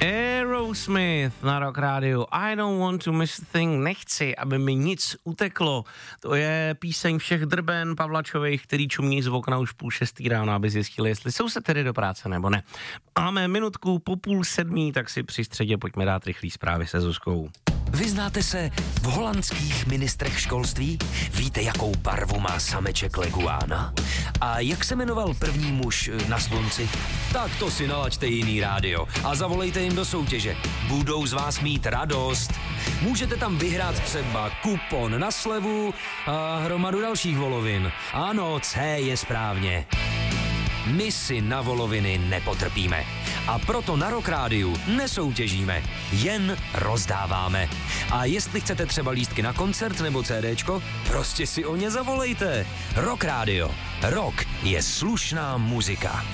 Aerosmith na Rock Radio. I don't want to miss a thing. Nechci, aby mi nic uteklo. To je píseň všech drben Pavlačových, který čumí z okna už 5:30 ráno, aby zjistili, jestli jsou se tedy do práce nebo ne. Máme minutku po 6:30, tak si při středě pojďme dát rychlý zprávy se Zuzkou. Vyznáte se v holandských ministrech školství? Víte, jakou barvu má sameček leguána? A jak se jmenoval první muž na slunci? Tak to si nalaďte jiný rádio a zavolejte jim do soutěže. Budou z vás mít radost. Můžete tam vyhrát třeba kupon na slevu a hromadu dalších volovin. Ano, C je správně. My si na voloviny nepotrpíme. A proto na Rock Rádiu nesoutěžíme, jen rozdáváme. A jestli chcete třeba lístky na koncert nebo CDčko, prostě si o ně zavolejte. Rock Rádio. Rock je slušná muzika.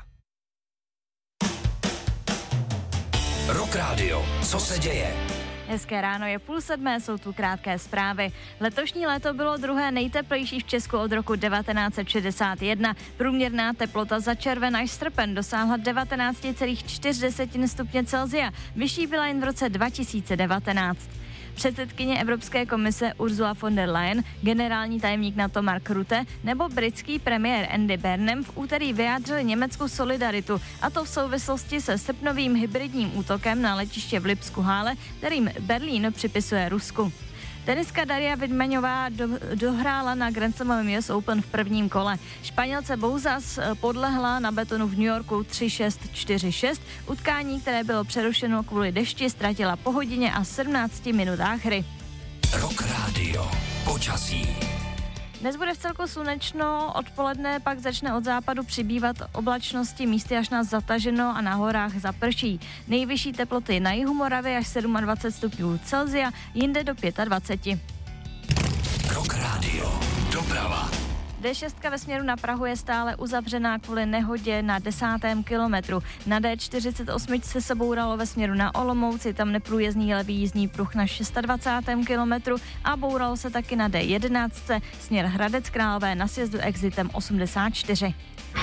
Rock Rádio. Co se děje? Hezké ráno, je 6:30, jsou tu krátké zprávy. Letošní léto bylo druhé nejteplejší v Česku od roku 1961. Průměrná teplota za červen až srpen dosáhla 19,4 stupně Celsia. Vyšší byla jen v roce 2019. Předsedkyně Evropské komise Ursula von der Leyen, generální tajemník NATO Mark Rutte nebo britský premiér Andy Burnham v úterý vyjádřili německou solidaritu, a to v souvislosti se srpnovým hybridním útokem na letiště v Lipsku-Hále, kterým Berlín připisuje Rusku. Tenistka Daria Vidmaňová dohrála na Grand Slamovém US Open v prvním kole. Španělce Bouzas podlehla na betonu v New Yorku 3-6, 4-6. Utkání, které bylo přerušeno kvůli dešti, ztratila po hodině a 17 minutách hry. Rock Radio. Počasí. Dnes bude vcelku slunečno, odpoledne pak začne od západu přibývat oblačnosti, místy až nás zataženo a na horách zaprší. Nejvyšší teploty na jihu Moravy až 27 stupňů Celsia, jinde do 25. Rock Radio. Doprava. D6 ve směru na Prahu je stále uzavřená kvůli nehodě na 10. kilometru. Na D48 se bouralo ve směru na Olomouc, je tam neprůjezdný levý jízdní pruh na 26. kilometru a bouralo se taky na D11 směr Hradec Králové na sjezdu exitem 84.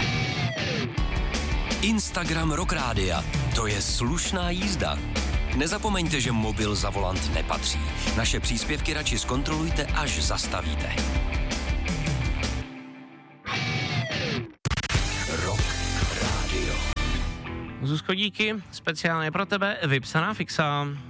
Instagram Rock Rádia. To je slušná jízda. Nezapomeňte, že mobil za volant nepatří. Naše příspěvky radši zkontrolujte, až zastavíte. Rock Radio. Zuzko, díky, speciálně pro tebe vypsaná fixa.